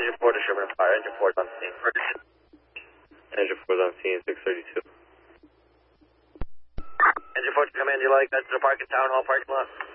Engine 4 to Sherman Fire. Engine 4 is on scene. Engine 4 is on scene, 632. Engine 4 to command, you like that to the park and town hall parking lot?